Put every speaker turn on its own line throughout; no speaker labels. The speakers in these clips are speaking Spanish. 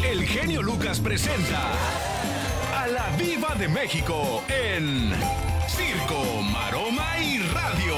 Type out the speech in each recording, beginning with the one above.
el genio Lucas presenta a la Diva de México en Circo, Maroma y Radio.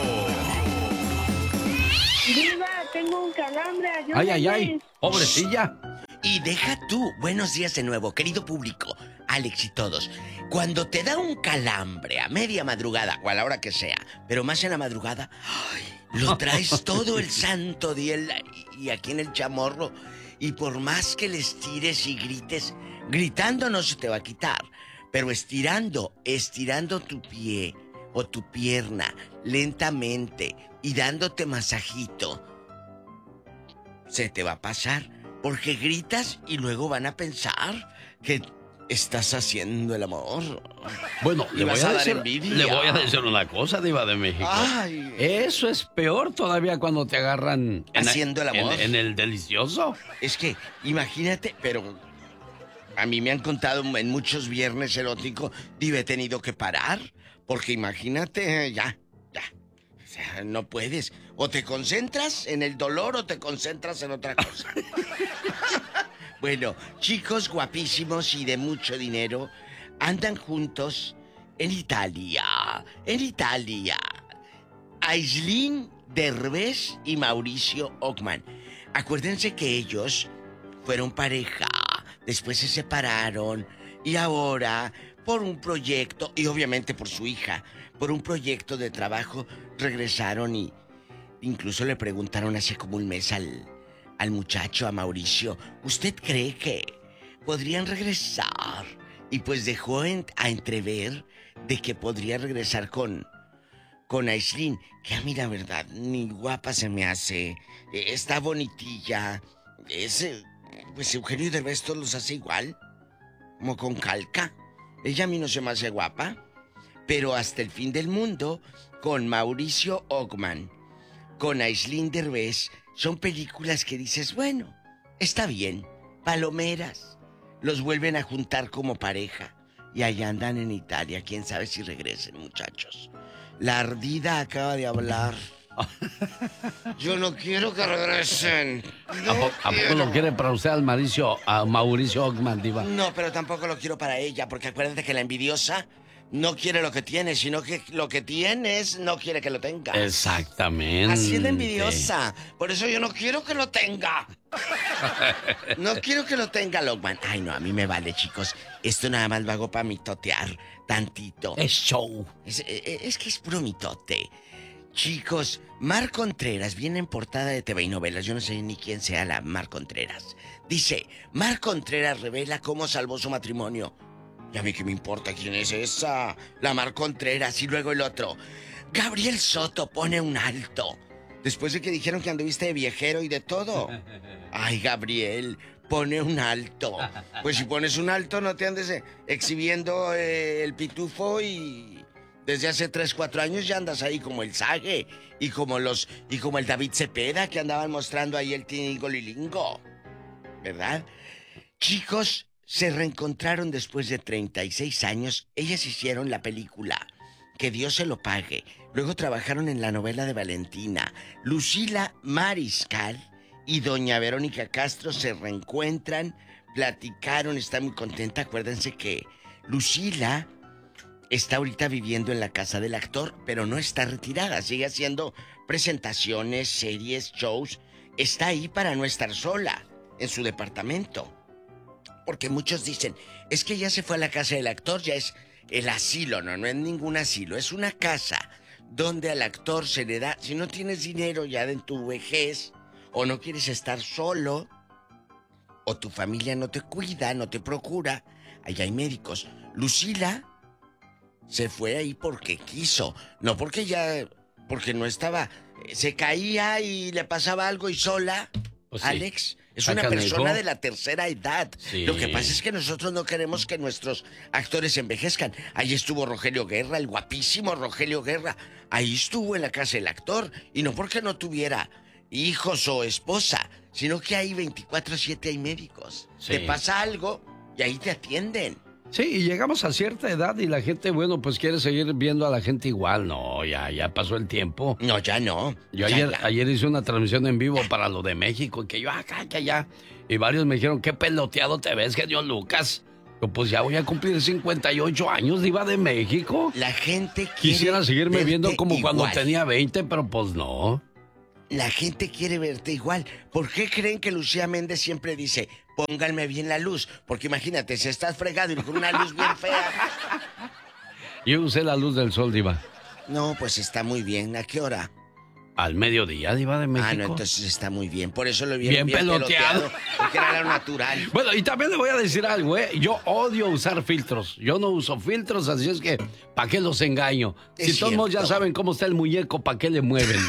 Diva, tengo un calambre, ayúdame.
Ay, pobrecilla.
Y deja tú, buenos días de nuevo, querido público, Alex y todos. Cuando te da un calambre a media madrugada, o a la hora que sea, pero más en la madrugada, lo traes todo el santo día y aquí en el chamorro. Y por más que le estires y grites, gritando no se te va a quitar, pero estirando tu pie o tu pierna lentamente y dándote masajito, se te va a pasar. Porque gritas y luego van a pensar que estás haciendo el amor.
Bueno, le voy a decir una cosa, Diva de México.
Ay.
Eso es peor todavía cuando te agarran
haciendo el amor.
En el delicioso.
Es que, imagínate, pero a mí me han contado en muchos viernes eróticos, Diva, he tenido que parar. Porque imagínate, ya. O sea, no puedes. O te concentras en el dolor o te concentras en otra cosa. Bueno, chicos guapísimos y de mucho dinero andan juntos en Italia. Aislinn Derbez y Mauricio Ockman. Acuérdense que ellos fueron pareja, después se separaron y ahora, por un proyecto, y obviamente por su hija, por un proyecto de trabajo, regresaron y incluso le preguntaron hace como un mes al muchacho, a Mauricio, ¿usted cree que podrían regresar? Y pues dejó a entrever de que podría regresar con Aislinn, que a mí la verdad, ni guapa se me hace, está bonitilla, pues Eugenio Derbez todos los hace igual, como con calca. Ella a mí no se me hace guapa, pero hasta el fin del mundo, con Mauricio Ockman, con Aislinn Derbez, son películas que dices, bueno, está bien, palomeras. Los vuelven a juntar como pareja y allá andan en Italia. Quién sabe si regresen, muchachos. La ardida acaba de hablar. Yo no quiero que regresen.
¿A poco lo quiere para usted a Mauricio Ockman, Diva?
No, pero tampoco lo quiero para ella, porque acuérdate que la envidiosa no quiere lo que tiene, sino que lo que tienes no quiere que lo tenga.
Exactamente.
Así es de envidiosa. Por eso yo no quiero que lo tenga. No quiero que lo tenga, Lockman. Ay, no, a mí me vale, chicos. Esto nada más lo hago para mitotear tantito.
Es show.
Es que es puro mitote. Chicos, Mar Contreras viene en portada de TV y novelas. Yo no sé ni quién sea la Mar Contreras. Dice, Mar Contreras revela cómo salvó su matrimonio. Y a mí qué me importa quién es esa. La Mar Contreras y luego el otro. Gabriel Soto pone un alto. Después de que dijeron que anduviste de viejero y de todo. Ay, Gabriel, pone un alto. Pues si pones un alto no te andes exhibiendo el pitufo y... Desde hace 3, 4 años ya andas ahí como el Sage y como el David Cepeda que andaban mostrando ahí el tingo-lilingo. ¿Verdad? Chicos, se reencontraron después de 36 años. Ellas hicieron la película Que Dios se lo pague. Luego trabajaron en la novela de Valentina. Lucila Mariscal y doña Verónica Castro se reencuentran, platicaron, está muy contenta. Acuérdense que Lucila está ahorita viviendo en la casa del actor, pero no está retirada. Sigue haciendo presentaciones, series, shows. Está ahí para no estar sola en su departamento. Porque muchos dicen, es que ya se fue a la casa del actor, ya es el asilo. No es ningún asilo, es una casa donde al actor se le da, si no tienes dinero ya en tu vejez, o no quieres estar solo, o tu familia no te cuida, no te procura, allá hay médicos. Lucila se fue ahí porque quiso, no porque no estaba, se caía y le pasaba algo y sola, pues sí. Alex, es una persona de la tercera edad. Sí. Lo que pasa es que nosotros no queremos que nuestros actores envejezcan. Ahí estuvo Rogelio Guerra, el guapísimo Rogelio Guerra. Ahí estuvo en la casa del actor. Y no porque no tuviera hijos o esposa, sino que ahí 24/7 hay médicos. Sí. Te pasa algo y ahí te atienden.
Sí, y llegamos a cierta edad y la gente, bueno, pues quiere seguir viendo a la gente igual. No, ya pasó el tiempo.
No, ya no.
Yo
Ya.
ayer hice una transmisión en vivo para lo de México, que yo acá, que allá. Y varios me dijeron, qué peloteado te ves, genio Lucas. Yo, pues ya voy a cumplir 58 años, diva de México.
La gente quiere
Quisiera seguirme
verte
viendo como
igual.
cuando tenía 20, pero pues no.
La gente quiere verte igual. ¿Por qué creen que Lucía Méndez siempre dice, pónganme bien la luz? Porque imagínate, si estás fregado y con una luz bien fea.
Yo usé la luz del sol, diva.
No, pues está muy bien. ¿A qué hora?
Al mediodía, diva de México.
Ah, no, entonces está muy bien. Por eso lo vieron bien
peloteado.
Porque era lo natural.
Bueno, y también le voy a decir algo, ¿eh? Yo odio usar filtros. Yo no uso filtros, así es que, ¿para qué los engaño?
Es
Si todos modos ya
cierto.
saben cómo está el muñeco, ¿para qué le mueven?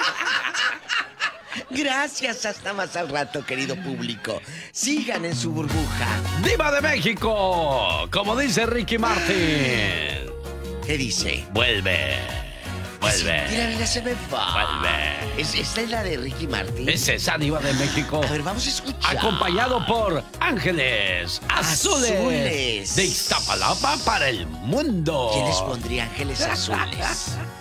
Gracias, hasta más al rato, querido público. Sigan en su burbuja.
¡Diva de México! Como dice Ricky Martin.
¿Qué dice?
Vuelve.
Mira, se me va.
Vuelve.
¿Esta es la de Ricky Martin?
Es esa Diva de México.
A ver, vamos a escuchar.
Acompañado por Ángeles Azules. De Iztapalapa para el mundo.
¿Quién les pondría ángeles azules?